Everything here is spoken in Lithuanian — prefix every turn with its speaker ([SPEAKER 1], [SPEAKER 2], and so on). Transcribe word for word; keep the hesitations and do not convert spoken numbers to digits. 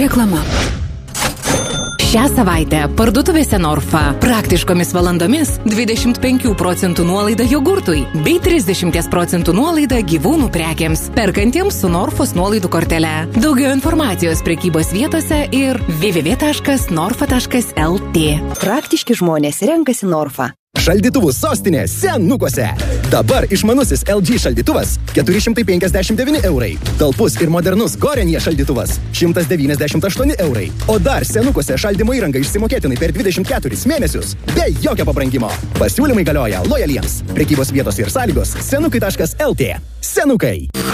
[SPEAKER 1] Reklama. Šią savaitę parduotuvėse Norfa praktiškomis valandomis dvidešimt penkių procentų nuolaida jogurtui bei trisdešimt procentų nuolaida gyvūnų prekiams, perkantiems su Norfos nuolaidų kortele. Daugiau informacijos prekybos vietose ir w w w taškas norfa taškas l t.
[SPEAKER 2] Praktiški žmonės renkasi Norfa.
[SPEAKER 3] Šaldytuvų sostinė Senukuose. Dabar išmanusis L G šaldytuvas keturi šimtai penkiasdešimt devyni eurai. Talpus ir modernus Gorenje šaldytuvas šimtas devyniasdešimt aštuoni eurai. O dar Senukuose šaldymo įranga išsimokėtinai per dvidešimt keturis mėnesius be jokio pabrangimo. Pasiūlymai galioja lojaliems. Prekybos vietos ir sąlygos senukai taškas l t. Senukai.